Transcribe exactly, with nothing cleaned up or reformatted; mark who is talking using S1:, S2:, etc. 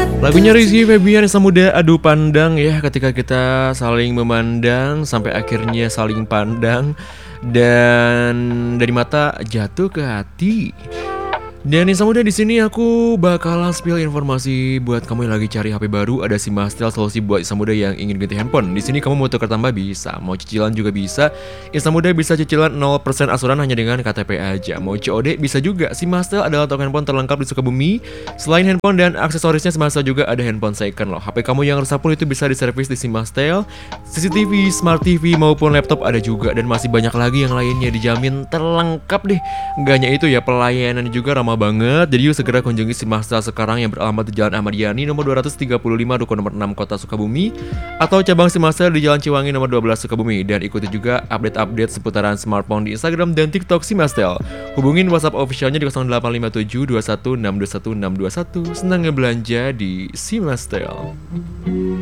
S1: Lagunya Rizky Febian Samudra Adu Pandang ya, ketika kita saling memandang sampai akhirnya saling pandang dan dari mata jatuh ke hati. Dan yang Samudra di sini aku bakalan spill informasi buat kamu yang lagi cari H P baru. Ada si Mastel solusi buat Samudra yang ingin ganti handphone. Di sini kamu mau tukar tambah bisa, mau cicilan juga bisa. Samudra bisa cicilan nol persen asuran hanya dengan K T P aja. Mau C O D bisa juga. Si Mastel adalah toko handphone terlengkap di Sukabumi. Selain handphone dan aksesorisnya, si Mastel juga ada handphone second loh. H P kamu yang rusak pun itu bisa diservis di si Mastel. C C T V, Smart T V maupun laptop ada juga, dan masih banyak lagi yang lainnya, dijamin terlengkap deh. Gak hanya itu ya, pelayanan juga ramah banget. Jadi yuk segera kunjungi si Mastel sekarang yang beralamat di Jalan Ahmad Yani nomor dua ratus tiga puluh lima Duku nomor enam Kota Sukabumi, atau cabang si Mastel di Jalan Ciwangi nomor dua belas Sukabumi. Dan ikuti juga update-update seputaran smartphone di Instagram dan TikTok si Mastel. Hubungin WhatsApp officialnya di nol delapan lima tujuh dua satu enam dua satu enam dua satu. Senang ngebelanja di si Mastel.